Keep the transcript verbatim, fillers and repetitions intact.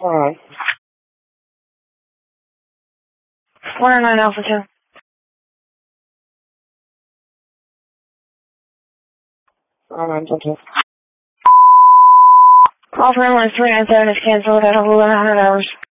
Alright. one oh nine Alpha two. Alright, thank you. Call for Emily three nine seven is canceled at eleven hundred hours.